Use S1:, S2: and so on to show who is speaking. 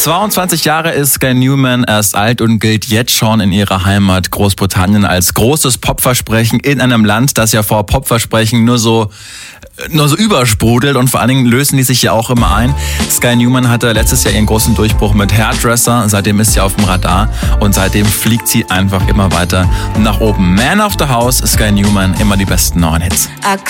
S1: 22 Jahre ist Sky Newman erst alt und gilt jetzt schon in ihrer Heimat Großbritannien als großes Popversprechen in einem Land, das ja vor Popversprechen nur so übersprudelt, und vor allen Dingen lösen die sich ja auch immer ein. Sky Newman hatte letztes Jahr ihren großen Durchbruch mit Hairdresser, seitdem ist sie auf dem Radar und seitdem fliegt sie einfach immer weiter nach oben. Man of the House, Sky Newman, immer die besten neuen Hits.